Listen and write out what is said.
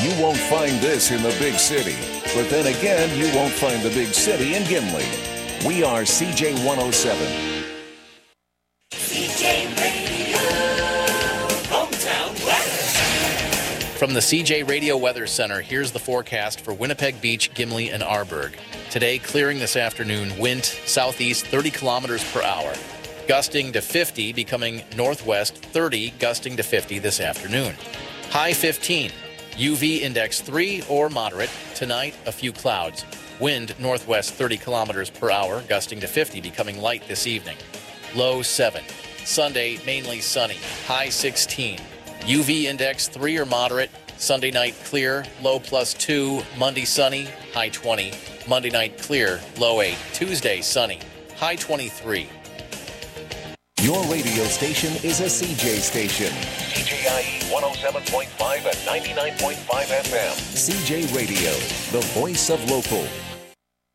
You won't find this in the big city. But then again, you won't find the big city in Gimli. We are CJ 107. CJ Radio, hometown weather. From the CJ Radio Weather Center, here's the forecast for Winnipeg Beach, Gimli, and Arborg. Today, clearing this afternoon, wind southeast 30 kilometers per hour. Gusting to 50, becoming northwest 30, gusting to 50 this afternoon. High 15. UV index 3 or moderate. Tonight, a few clouds. Wind northwest 30 kilometers per hour, gusting to 50, becoming light this evening. Low 7. Sunday, mainly sunny. High 16. UV index 3 or moderate. Sunday night clear. Low +2. Monday sunny. High 20. Monday night clear. Low 8. Tuesday sunny. High 23. Your radio station is a CJ station. CJIE 107.5 and 99.5 FM. CJ Radio, the voice of local.